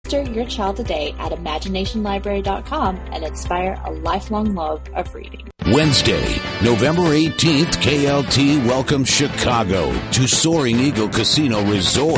your child today at imaginationlibrary.com and inspire a lifelong love of reading. Wednesday, November 18th, KLT welcomes Chicago to Soaring Eagle Casino Resort.